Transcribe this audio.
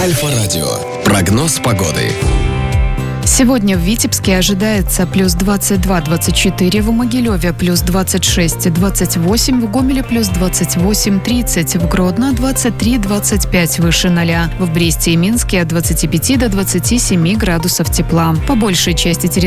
Альфа-радио. Прогноз погоды. Сегодня в Витебске ожидается плюс 22-24, в Могилеве плюс 26-28, в Гомеле плюс 28-30, в Гродно 23-25 выше 0, в Бресте и Минске от 25 до 27 градусов тепла. По большей части территории